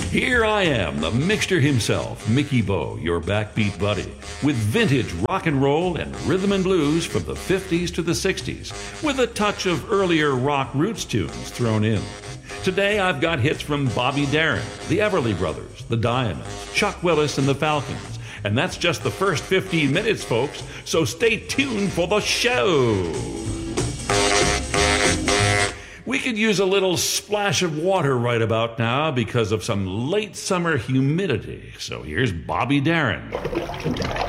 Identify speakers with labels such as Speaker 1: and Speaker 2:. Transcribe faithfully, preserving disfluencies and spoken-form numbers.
Speaker 1: Here I am, the mixture himself, Mickey Bo, your backbeat buddy, with vintage rock and roll and rhythm and blues from the fifties to the sixties, with a touch of earlier rock roots tunes thrown in. Today I've got hits from Bobby Darin, the Everly Brothers, the Diamonds, Chuck Willis and the Falcons, and that's just the first fifteen minutes, folks, so stay tuned for the show. We could use a little splash of water right about now because of some late summer humidity. So here's Bobby Darin.